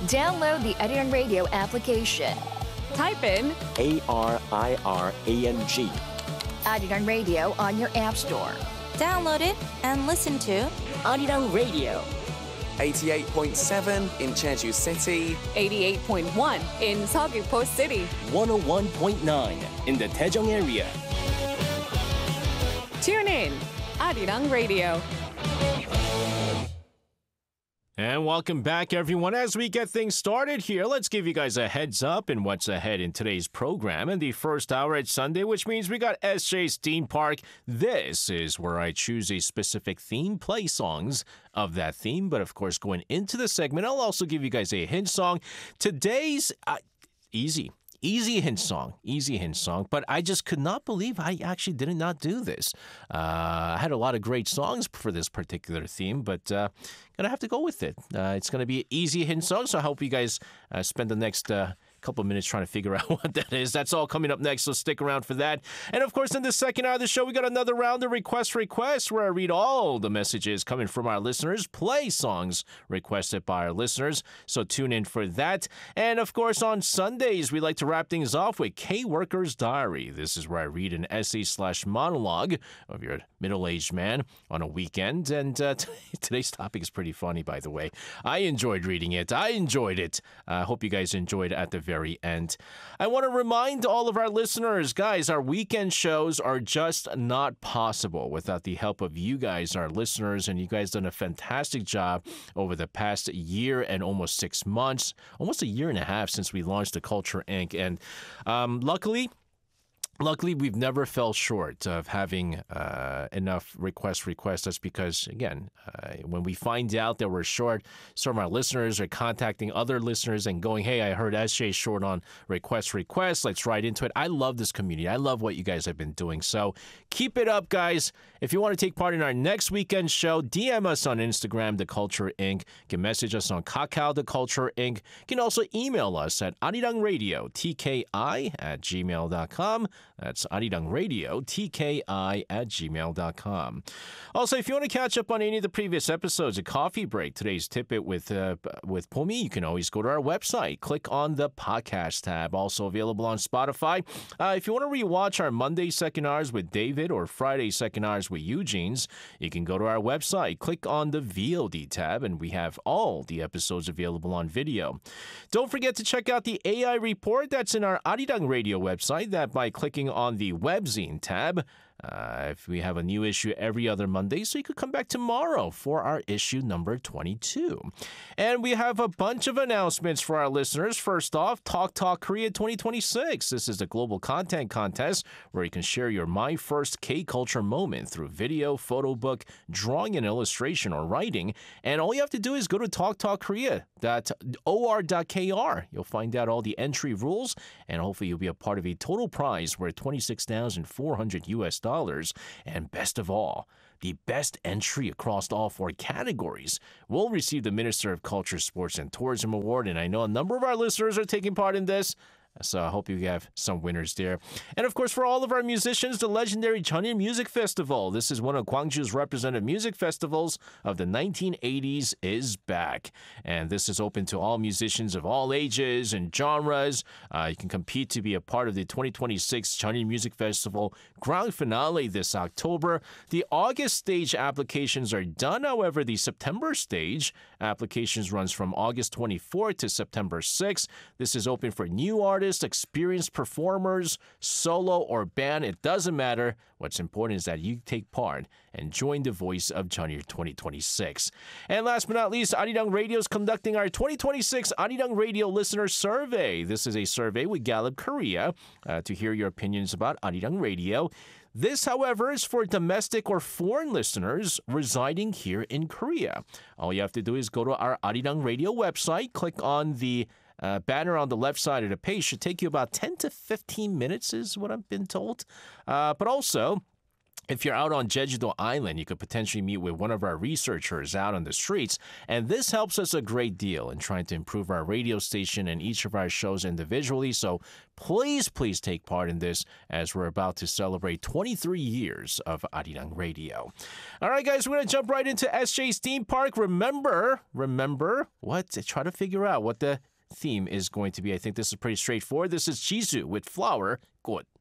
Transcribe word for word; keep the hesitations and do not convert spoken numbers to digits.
Download the Arirang Radio application. Type in A R I R A N G. Arirang Radio on your app store. Download it and listen to Arirang Radio. eighty-eight point seven in Jeju City. eighty-eight point one in Seogwipo City. one oh one point nine in the Daejeong area. Tune in, Arirang Radio. And welcome back, everyone. As we get things started here, let's give you guys a heads up in what's ahead in today's program. In the first hour at Sunday, which means we got S J's Theme Park. This is where I choose a specific theme, play songs of that theme. But of course, going into the segment, I'll also give you guys a hint song. Today's uh, easy. Easy hint song, easy hint song, but I just could not believe I actually did not do this. Uh, I had a lot of great songs for this particular theme, but uh, gonna have to go with it. Uh, it's gonna be an easy hint song, so I hope you guys uh, spend the next uh, couple of minutes trying to figure out what that is. That's all coming up next, so stick around for that. And of course, in the second hour of the show, we got another round of Request Requests, where I read all the messages coming from our listeners, play songs requested by our listeners, so tune in for that. And of course, on Sundays, we like to wrap things off with K-Worker's Diary. This is where I read an essay slash monologue of your middle-aged man on a weekend. And uh, t- today's topic is pretty funny, by the way. I enjoyed reading it. I enjoyed it. I uh, hope you guys enjoyed it at the very end. I want to remind all of our listeners, guys, our weekend shows are just not possible without the help of you guys, our listeners, and you guys done a fantastic job over the past year and almost six months, almost a year and a half since we launched The Culture Incorporated. And um, luckily, Luckily, we've never fell short of having uh, enough request requests. That's because, again, uh, when we find out that we're short, some of our listeners are contacting other listeners and going, hey, I heard S J short on request requests. Let's write into it. I love this community. I love what you guys have been doing. So keep it up, guys. If you want to take part in our next weekend show, D M us on Instagram, The Culture Incorporated. You can message us on Kakao, The Culture Incorporated. You can also email us at arirangradio, T K I, at gmail dot com. That's arirangradio, T K I, at gmail dot com. Also, if you want to catch up on any of the previous episodes of Coffee Break, today's Tip-It with, uh, with Pomi, you can always go to our website. Click on the podcast tab. Also available on Spotify. Uh, if you want to rewatch our Monday Second Hours with David or Friday Second Hours with Eugene's, you can go to our website. Click on the V O D tab, and we have all the episodes available on video. Don't forget to check out the A I report that's in our Arirang Radio website. That by clicking on the webzine tab. Uh, if we have a new issue every other Monday, so you could come back tomorrow for our issue number twenty-two. And we have a bunch of announcements for our listeners. First off, Talk Talk Korea twenty twenty-six. This is the global content contest where you can share your My First K-Culture moment through video, photo book, drawing and illustration, or writing. And all you have to do is go to talk talk korea dot o r dot k r. You'll find out all the entry rules, and hopefully you'll be a part of a total prize worth twenty-six thousand four hundred U S dollars. And best of all, the best entry across all four categories will receive the Minister of Culture, Sports, and Tourism Award. And I know a number of our listeners are taking part in this, so I hope you have some winners there. And of course, for all of our musicians, the legendary Jeonnil Music Festival. This is one of Gwangju's representative music festivals of the nineteen eighties is back. And this is open to all musicians of all ages and genres. Uh, you can compete to be a part of the twenty twenty-six Jeonnil Music Festival grand finale this October. The August stage applications are done. However, the September stage applications runs from August twenty-fourth to September sixth. This is open for new artists, experienced performers, solo or band. It doesn't matter. What's important is that you take part and join the voice of Jeonnil twenty twenty-six. And last but not least, Arirang Radio is conducting our twenty twenty-six Arirang Radio Listener Survey. This is a survey with Gallup Korea uh, to hear your opinions about Arirang Radio. This, however, is for domestic or foreign listeners residing here in Korea. All you have to do is go to our Arirang Radio website, click on the Uh, banner on the left side of the page. Should take you about ten to fifteen minutes is what I've been told. Uh, but also, If you're out on Jeju-do Island, you could potentially meet with one of our researchers out on the streets, and this helps us a great deal in trying to improve our radio station and each of our shows individually, so please, please take part in this as we're about to celebrate twenty-three years of Arirang Radio. All right, guys, we're going to jump right into S J's theme park. Remember, remember, what? Try to figure out what the theme is going to be. I think this is pretty straightforward. This is Jisoo with Flower, Good.